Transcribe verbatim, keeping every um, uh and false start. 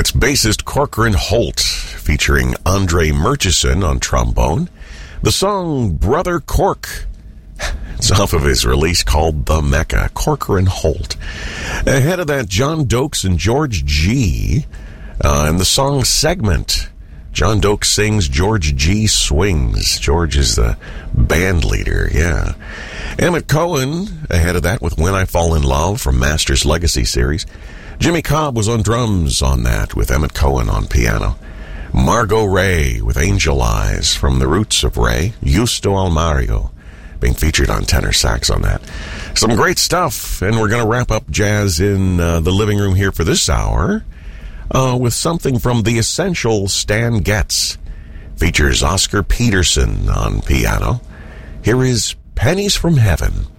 It's bassist Corcoran Holt featuring Andre Murchison on trombone. The song Brother Cork. It's off of his release called The Mecca, Corcoran Holt. Ahead of that, John Dokes and George G. Uh, and the song Segment. John Dokes sings, George G. swings. George is the band leader, yeah. Emmett Cohen, ahead of that with When I Fall in Love from Master's Legacy series. Jimmy Cobb was on drums on that with Emmett Cohen on piano. Margot Ray with Angel Eyes from The Roots of Ray. Justo Almario being featured on tenor sax on that. Some great stuff, and we're going to wrap up jazz in uh, the living room here for this hour. Uh, with something from The Essential Stan Getz. Features Oscar Peterson on piano. Here is Pennies from Heaven.